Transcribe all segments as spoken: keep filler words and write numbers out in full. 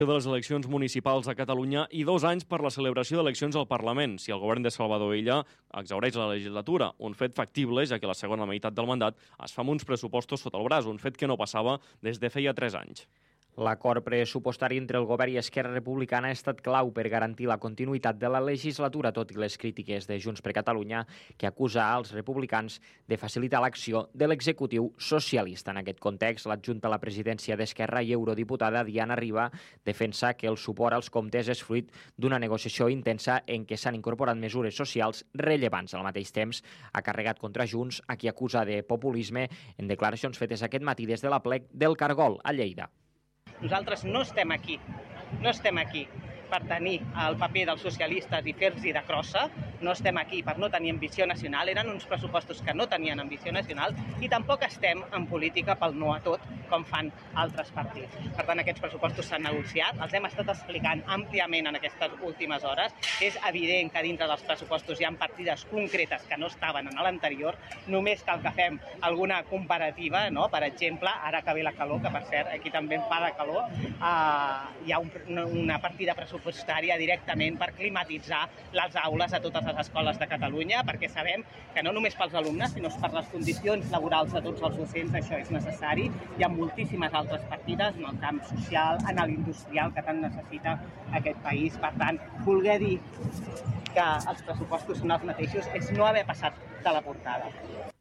de les eleccions municipals a Catalunya i dos anys per la celebració d'eleccions al Parlament, si el govern de Salvador Illa exhaureix la legislatura. Un fet factible, ja que la segona meitat del mandat es fa amb uns pressupostos sota el braç, un fet que no passava des de feia tres anys. L'acord pressupostari entre el govern i Esquerra Republicana ha estat clau per garantir la continuïtat de la legislatura, tot i les crítiques de Junts per Catalunya, que acusa als republicans de facilitar l'acció de l'executiu socialista. En aquest context, l'adjunta a la presidència d'Esquerra i eurodiputada Diana Riba defensa que el suport als comptes és fruit d'una negociació intensa en què s'han incorporat mesures socials rellevants. Al mateix temps, ha carregat contra Junts, a qui acusa de populisme en declaracions fetes aquest matí des de la plec del Cargol, a Lleida. Nosaltres no estem aquí, no estem aquí per tenir el paper dels socialistes i fer-los de crossa, no estem aquí per no tenir ambició nacional, eren uns pressupostos que no tenien ambició nacional i tampoc estem en política pel no a tot, com fan altres partits. Per tant, aquests pressupostos s'han negociat, els hem estat explicant àmpliament en aquestes últimes hores. És evident que dintre dels pressupostos hi ha partides concretes que no estaven en l'anterior, només cal que fem alguna comparativa, no? Per exemple, ara que ve la calor, que per cert aquí també en fa de calor, eh, hi ha un, una partida pressupostària directament per climatitzar les aules a totes les escoles de Catalunya, perquè sabem que no només pels alumnes, sinó per les condicions laborals de tots els docents això és necessari. Hi ha moltíssimes altres partides en el camp social, en l'industrial, que tant necessita aquest país. Per tant, voler dir que els pressupostos són els mateixos és no haver passat de la portada.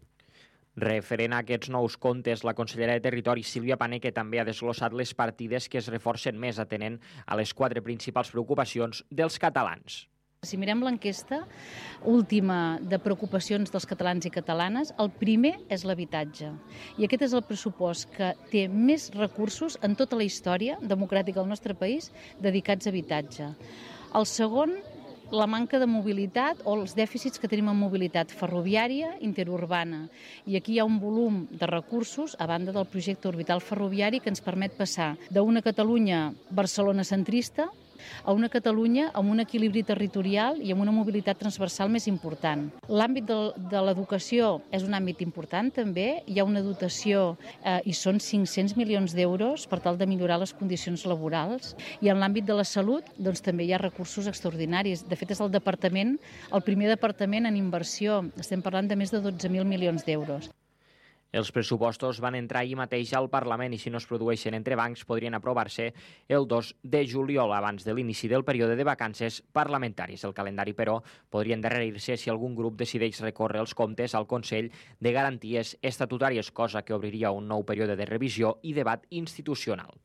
Referent a aquests nous comptes, la consellera de Territori, Sílvia Paneque, també ha desglossat les partides que es reforcen més atenent a les quatre principals preocupacions dels catalans. Si mirem l'enquesta última de preocupacions dels catalans i catalanes, el primer és l'habitatge. I aquest és el pressupost que té més recursos en tota la història democràtica del nostre país dedicats a habitatge. El segon, la manca de mobilitat o els dèficits que tenim en mobilitat ferroviària interurbana. I aquí hi ha un volum de recursos, a banda del projecte orbital ferroviari, que ens permet passar d'una Catalunya barcelonacentrista a una Catalunya amb un equilibri territorial i amb una mobilitat transversal més important. L'àmbit de, de l'educació és un àmbit important també, hi ha una dotació eh, i són cinc-cents milions d'euros per tal de millorar les condicions laborals, i en l'àmbit de la salut doncs, també hi ha recursos extraordinaris. De fet, és el departament, el primer departament en inversió, estem parlant de més de dotze mil milions d'euros. Els pressupostos van entrar ahir mateix al Parlament i si no es produeixen entrebancs podrien aprovar-se el dos de juliol abans de l'inici del període de vacances parlamentàries. El calendari, però, podria endarrerir-se si algun grup decideix recórrer els comptes al Consell de Garanties Estatutàries, cosa que obriria un nou període de revisió i debat institucional.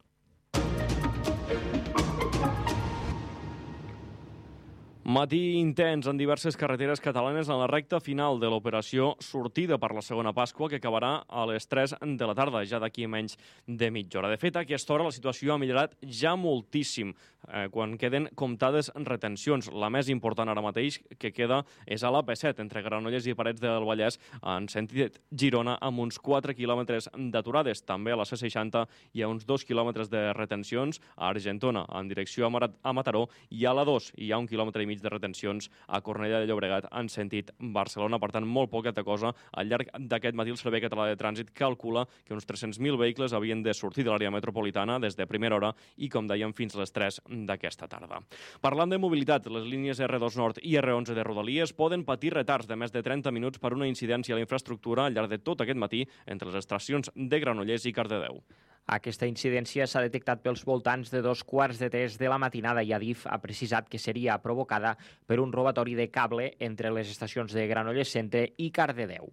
Matí intens en diverses carreteres catalanes en la recta final de l'operació sortida per la segona Pasqua, que acabarà a les tres de la tarda, ja d'aquí menys de mitja hora. De fet, a aquesta hora la situació ha millorat ja moltíssim, eh, quan queden comptades retencions. La més important ara mateix que queda és a l'A P set, entre Granollers i Parets del Vallès, en sentit Girona, amb uns quatre quilòmetres d'aturades. També a la C seixanta hi ha uns dos quilòmetres de retencions, a Argentona, en direcció a Mataró, i a la dos hi ha un quilòmetre i mig de retencions a Cornellà de Llobregat en sentit Barcelona. Per tant, molt poqueta cosa. Al llarg d'aquest matí el Servei Català de Trànsit calcula que uns tres-cents mil vehicles havien de sortir de l'àrea metropolitana des de primera hora i, com dèiem, fins a les tres d'aquesta tarda. Parlant de mobilitat, les línies R dos Nord i R onze de Rodalies poden patir retards de més de trenta minuts per una incidència a la infraestructura al llarg de tot aquest matí entre les estacions de Granollers i Cardedeu. Aquesta incidència s'ha detectat pels voltants de dos quarts de tres de la matinada i Adif ha precisat que seria provocada per un robatori de cable entre les estacions de Granollers Centre i Cardedeu.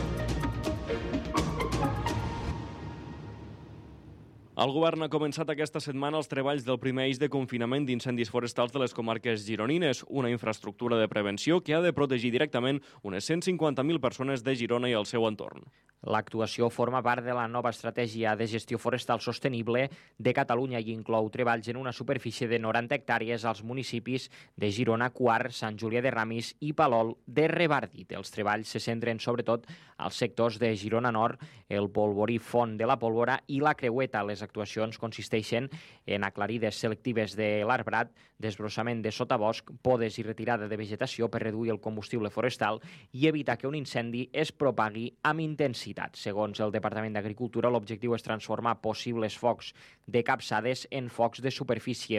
El govern ha començat aquesta setmana els treballs del primer eix de confinament d'incendis forestals de les comarques gironines, una infraestructura de prevenció que ha de protegir directament unes cent cinquanta mil persones de Girona i el seu entorn. L'actuació forma part de la nova estratègia de gestió forestal sostenible de Catalunya i inclou treballs en una superfície de noranta hectàrees als municipis de Girona, Quart, Sant Julià de Ramis i Palol de Revardit. Els treballs se centren sobretot als sectors de Girona Nord, el polvorí Font de la Pólvora i la Creueta. Les actuacions consisteixen en aclarides selectives de l'arbrat, desbrossament de sotabosc, podes i retirada de vegetació per reduir el combustible forestal i evitar que un incendi es propagui amb intensitat. Segons el Departament d'Agricultura, l'objectiu és transformar possibles focs de capçades en focs de superfície